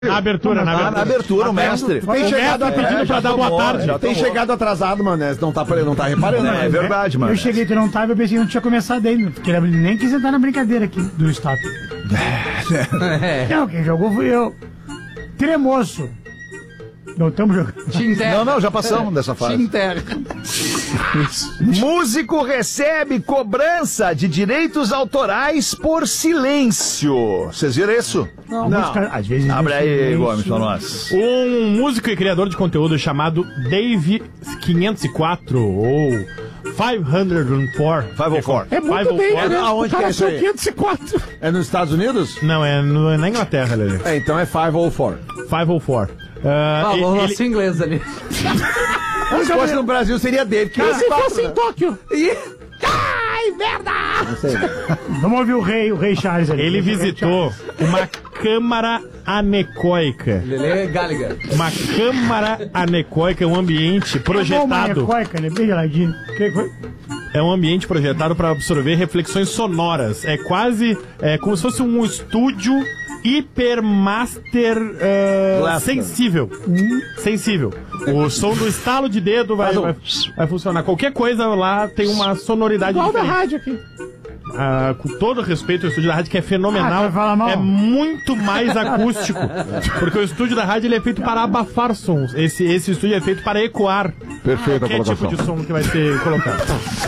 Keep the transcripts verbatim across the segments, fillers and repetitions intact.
Na abertura, na abertura. Na abertura, o mestre. Tem chegado é, pedindo pra dar boa tarde. Já tem chegado atrasado, mano. Não tá, não tá reparando. É, é verdade, mano. Eu cheguei, tu não tava, eu pensei que não tinha começado ainda. Porque ele nem quis entrar na brincadeira aqui do stop. Não, quem jogou fui eu. Tremoço. Não estamos jogando. Xinter. Não, não, já passamos dessa fase. Xinter. Músico recebe cobrança de direitos autorais por silêncio. Vocês viram isso? Não. Música, às vezes abre aí, silêncio. Gomes, pra nós. Um músico e criador de conteúdo chamado Dave quinhentos e quatro ou quinhentos e quatro. quinhentos e quatro. É muito bem, né? Aonde que é isso aí? quinhentos e quatro. É nos Estados Unidos? Não, é no, na Inglaterra, Lelê. É, então é quinhentos e quatro. quinhentos e quatro. Uh, Falou ele, nosso inglês ali. Se fosse no Brasil, seria dele. Cara, se fosse em Tóquio. E... Ai, merda! Não sei. Vamos ouvir o rei, o rei Charles ali. Ele visitou uma câmara anecoica. Lelê Gallagher. Uma câmara anecoica, um ambiente projetado. É anecoica, né? Bem geladinho. Que foi? É um ambiente projetado para absorver reflexões sonoras. É quase é, como se fosse um estúdio hipermaster uh, sensível. Hum. Sensível. O som do estalo de dedo vai, vai, vai funcionar. Qualquer coisa lá tem uma sonoridade igual diferente. Da rádio aqui. Ah, com todo respeito ao estúdio da rádio, que é fenomenal, ah, é muito mais acústico. Porque o estúdio da rádio ele é feito para abafar sons. Esse, esse estúdio é feito para ecoar. Perfeito. Qualquer tipo de som que vai ser colocado.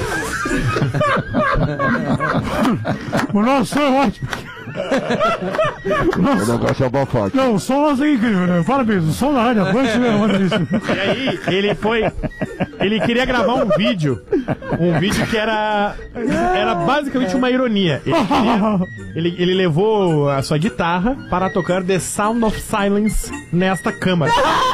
O nosso som é ótimo. O negócio é abafar. Não, o som é incrível, né? Parabéns, o som da rádio é E aí, ele foi. Ele queria gravar um vídeo. Um vídeo que era. Era basicamente uma ironia. Ele, queria, ele, ele levou a sua guitarra para tocar The Sound of Silence nesta câmara.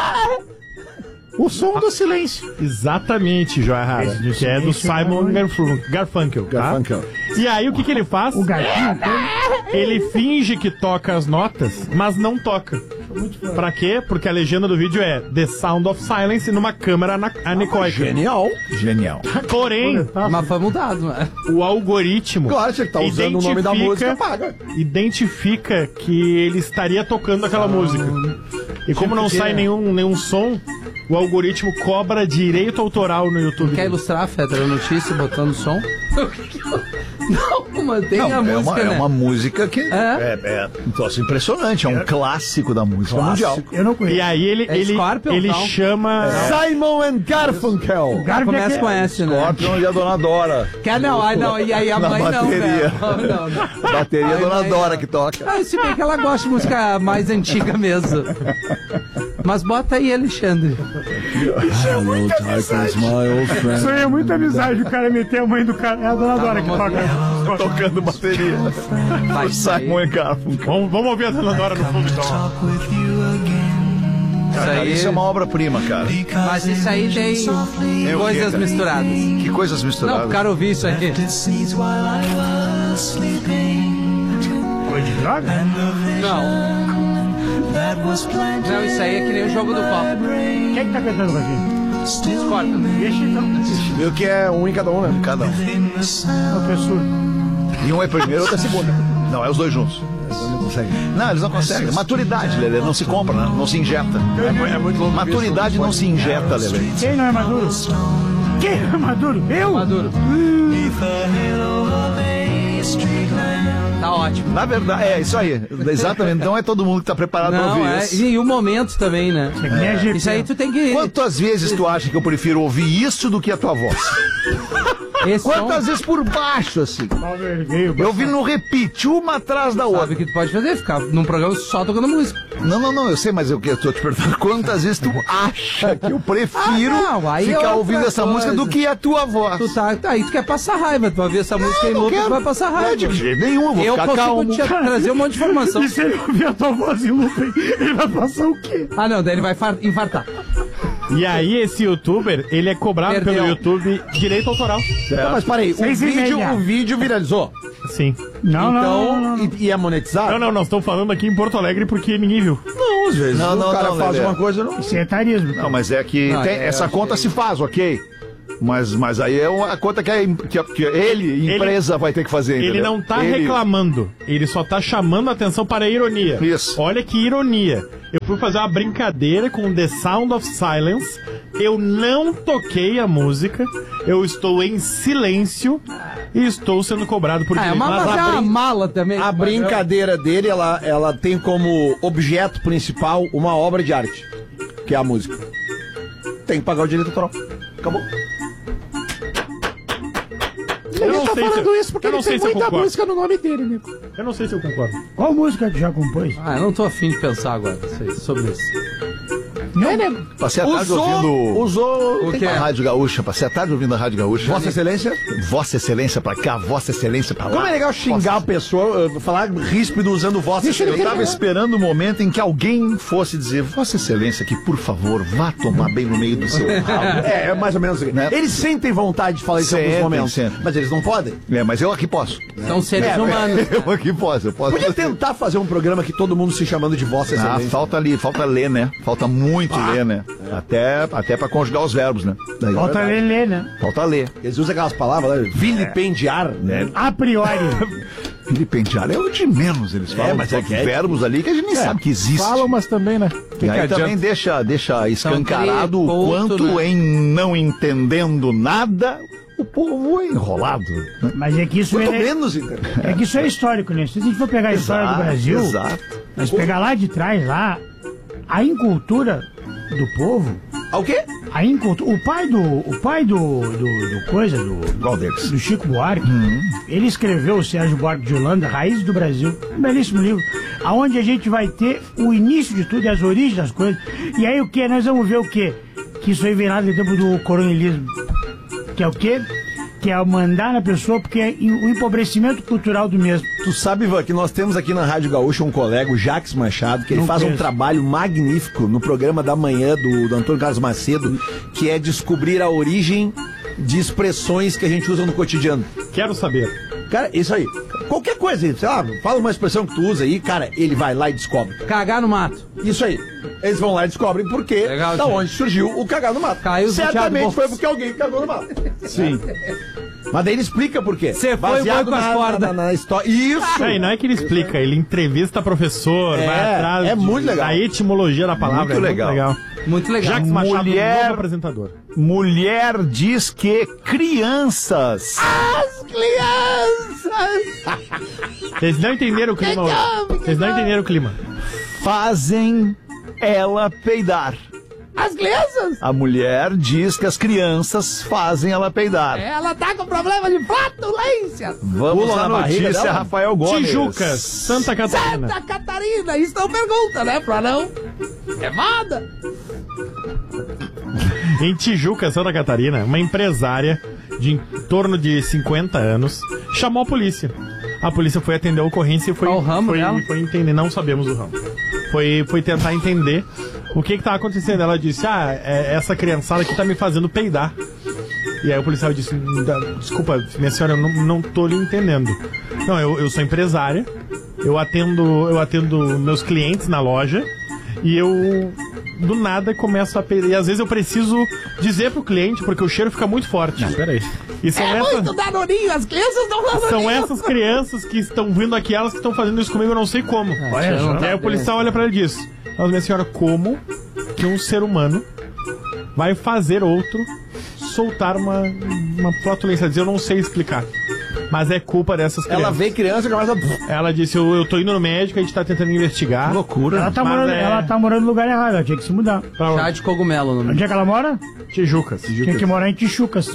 O som do silêncio. Exatamente, Joia Rara. Que é do Simon Garfunkel. Garfunkel, tá? Garfunkel. E aí, o que, que ele faz? O gatinho. Ele finge que toca as notas, mas não toca. Pra quê? Porque a legenda do vídeo é The Sound of Silence numa câmera anecoica. Genial. Genial. Porém, mas foi mudado, mano. O algoritmo. Claro, você tá usando o nome da música, paga. Identifica que ele estaria tocando aquela música. E como não sai nenhum, nenhum som, o algoritmo cobra direito autoral no YouTube. Quer ilustrar, Fedra, a notícia botando som? Não, mantém não, a é música, uma, né? É uma música que é, é, é um troço impressionante, é um clássico da música clássico. mundial. Eu não conheço. E aí ele, é ele, Scorpion, ele não? Simon Simon and Garfunkel. O Garfunkel começa é... com S, né? Scorpion e a Dona Dora. Quer não, ai não, e aí a Na mãe bateria. não, velho. Não, não. Bateria Ai, Dona mãe, Dora não. que toca. Ah, se bem que ela gosta de música mais antiga mesmo. Mas bota aí, Alexandre. Hello, Tigers, my old friend. Isso aí é muita amizade, o cara meter a mãe do cara. É a Dona Dora que toca. Tocando bateria. Vai, Simon e Garfunkel. Vamos, vamos ouvir a Dona Dora no fundo, então. Isso, aí... isso é uma obra-prima, cara. Mas isso aí tem É coisas quê, misturadas. Que coisas misturadas? Não, o cara ouviu isso aí. Foi de droga? Não. Não, isso aí é que nem o jogo do copo. Quem que tá cantando com a gente? Scorpion. Deixa então. Viu que é um em cada um, né? Cada um. É o professor. E um é primeiro, outro é segundo. Não, é os dois juntos. Eles não conseguem. Não, eles não conseguem. Maturidade, Lelê, não se compra, né? Não se injeta. É, muito, é muito Maturidade não se injeta, Lelê. Quem não é maduro? Quem não é maduro? Eu? Maduro. Tá ótimo. Na verdade, é isso aí. Exatamente. Não é todo mundo que tá preparado pra Não, ouvir é, isso. e o momento também, né? É. Isso aí tu tem que... Quantas vezes tu acha que eu prefiro ouvir isso do que a tua voz? Esse Quantas som, vezes por baixo, assim? Ele veio. Eu vi no repeat, uma atrás da outra. sabe o que tu pode fazer? Ficar num programa só tocando música. Não, não, não, eu sei, mas eu que- eu tô te perguntando quantas vezes tu acha que eu prefiro Ah, não, aí é ficar outra ouvindo essa coisa. música do que a tua voz. Tu tá, tá, aí tu quer passar raiva, tu vai ver essa música em não loop, quero. tu vai passar Não, raiva. de jeito nenhum, eu vou Eu ficar consigo calmo. te trazer um monte de informação. E se ele ouvir a tua voz em loop, ele vai passar o quê? Ah, não, daí ele vai far- infartar. E aí, esse youtuber, ele é cobrado Perdeu. pelo YouTube direito autoral. Tá, mas parei, o Seis e vídeo, meia. o vídeo viralizou. Sim. Não, não, Então, não, não, não. e, e é monetizado? Não, não, nós estamos falando aqui em Porto Alegre porque ninguém viu. Não, às vezes Não, o não, cara não, faz Lelê. uma coisa não. Isso é etarismo. Não, mas é que Não, tem- é, essa eu conta achei. se faz, ok? Mas, mas aí é uma conta que, a, que, a, que ele, empresa, ele, vai ter que fazer, entendeu? Ele não tá ele... reclamando, ele só tá chamando a atenção para a ironia. Isso. Olha que ironia. Eu fui fazer uma brincadeira com The Sound of Silence, eu não toquei a música, eu estou em silêncio e estou sendo cobrado por Ah, é direito. uma, Mas mas é a uma brin- mala também. A brincadeira dele, ela, ela tem como objeto principal uma obra de arte, que é a música. Tem que pagar o direito autoral. Acabou. Eu Ele não tá sei se- falando isso porque eu ele não sei tem se eu muita concordo. música no nome dele, nego. Eu não sei se eu concordo. Qual música que já compôs? Ah, eu não tô afim de pensar agora isso aí, sobre isso. Não, nego. Passei a tarde Usou, ouvindo usou O a que é? Rádio Gaúcha. Passei a tarde ouvindo a Rádio Gaúcha. Vossa Excelência. Vossa Excelência pra cá, Vossa Excelência pra lá. Como é legal xingar a pessoa, uh, falar ríspido usando Vossa Deixa eu Excelência. tava esperando o momento em que alguém fosse dizer, Vossa Excelência, que por favor, vá tomar bem no meio do seu rabo. É, é mais ou menos assim. Né? Eles sentem vontade de falar isso em alguns Sentem, momentos, sentem. mas eles não podem. É, mas eu aqui posso. São seres É, humanos. Eu aqui posso, eu posso. Podia tentar fazer um programa que todo mundo se chamando de Vossa Ah, Excelência. falta ali, falta ler, né? Falta muito ler, né? Até, até pra conjugar os verbos, né? Daí, Falta é verdade. Lelê, né? Falta ler. Eles usam aquelas palavras, né? Vilipendiar, né? A priori. Vilipendiar é o de menos, eles falam. mas é uns que é verbos ali que a gente nem sabe que existe. Falam, mas também, né? Que E que aí adianta? também deixa, deixa escancarado o ponto, quanto né? em não entendendo nada, o povo é enrolado. Né? Mas é que isso Quanto é, menos, entendeu? é que isso é histórico, né? Se a gente for pegar a história do Exato, Brasil, exato. mas pegar lá de trás, lá, a incultura do povo, Ah, o quê? a incultura, o pai do, o pai do, do, do coisa, do, Qual deles? do Chico Buarque, ele escreveu, o Sérgio Buarque de Holanda, Raízes do Brasil, um belíssimo livro, aonde a gente vai ter o início de tudo e as origens das coisas. E aí o que? Nós vamos ver o quê? Que isso aí vem lá do tempo do coronelismo. Que é o quê? Que é mandar na pessoa, porque é o empobrecimento cultural do mesmo. Tu sabe, Ivan, que nós temos aqui na Rádio Gaúcha um colega, o Jacques Machado, que ele Não faz um conheço. trabalho magnífico no programa da manhã do, do Antônio Carlos Macedo, que é descobrir a origem de expressões que a gente usa no cotidiano. Quero saber. Cara, isso aí. Qualquer coisa, sei lá, fala uma expressão que tu usa aí, cara, ele vai lá e descobre. Cagar no mato. Isso aí. Eles vão lá e descobrem por quê, Legal, da gente. onde surgiu o cagar no mato. Caiu do Certamente Thiago foi Volks. porque alguém cagou no mato. Sim. Mas daí ele explica por quê. Cê foi Baseado boi com as na, cordas. na, na história. Isso! É, e não é que ele explica, ele entrevista professor, É, vai atrás é de- muito legal. da etimologia da palavra. Muito é legal. Muito legal. Muito legal. Jacques Machado, Mulher- novo apresentador. Mulher diz que crianças. As crianças! Vocês não entenderam o clima hoje. Vocês não entenderam o clima. Fazem ela peidar. As crianças! A mulher diz que as crianças fazem ela peidar. Ela tá com problema de flatulência! Vamos Pula à na barriga notícia, dela. Rafael Gomes. Tijucas, Santa Catarina. Santa Catarina! Isso não pergunta, né, pra não? É moda! Em Tijuca, Santa Catarina, uma empresária de em torno de cinquenta anos chamou a polícia. A polícia foi atender a ocorrência e foi, Qual o ramo foi, dela? foi entender, não sabemos o ramo. Foi, foi tentar entender o que que tava acontecendo. Ela disse, ah, é, essa criançada aqui tá me fazendo peidar. E aí o policial disse, "Da- desculpa, minha senhora, eu não, não tô lhe entendendo. Não, eu, eu sou empresária, eu atendo, eu atendo meus clientes na loja e eu do nada começo a peidar. E às vezes eu preciso dizer pro cliente, porque o cheiro fica muito forte. Peraí. E são essas... danoninho, as crianças não danoninho! São essas crianças que estão vindo aqui, elas que estão fazendo isso comigo, eu não sei como. Olha só. E aí o policial olha pra ele e diz, mas minha senhora, como que um ser humano vai fazer outro soltar uma, uma flatulência? Diz, eu não sei explicar. Mas é culpa dessas crianças. Ela vê criança e começa a... Ela disse, eu, eu tô indo no médico, a gente tá tentando investigar. Loucura. Ela tá, Mas morando, é- ela tá morando no lugar errado, ela tinha que se mudar. Pra Chá de cogumelo no Onde é que ela mora? Tijucas. Tinha que morar em Tijucas.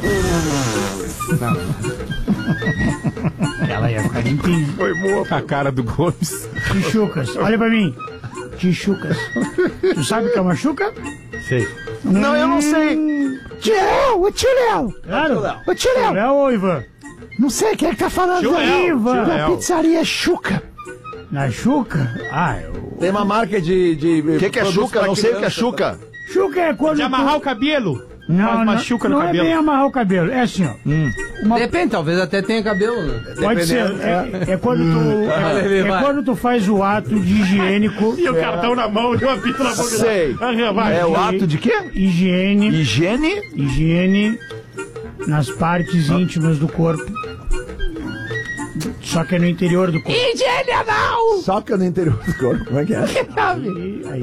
Ela ia ficar limpinha. Foi boa com a cara do Gomes. Tijucas, olha pra mim. Tijucas. Tu sabe o que é uma chuca? Sei. Não, eu não sei. Tio Léo, o tio Léo. Claro. O tio Léo. É o Ivan. Não sei quem é que tá falando Tio aí. Léo, Ivan. tio Da Léo. pizzaria Chuca. Na chuca? Ah, eu... Tem uma marca de... de O que, que é chuca? Não sei o que é chuca. Chuca é quando De amarrar tu... o cabelo. Não, não, machuca no não cabelo. é bem amarrar o cabelo. É assim, ó. Uma- Depende, talvez até tenha cabelo, né? Pode ser. É, é quando tu, é, é quando tu faz o ato de higiênico. E o cartão na mão e o apito na boca. Sei. Ah, vai. É o ato de quê? Higiene. Higiene? Higiene nas partes íntimas do corpo. Só que é no interior do corpo. Só que é no interior do corpo. Como é que é? Aí, aí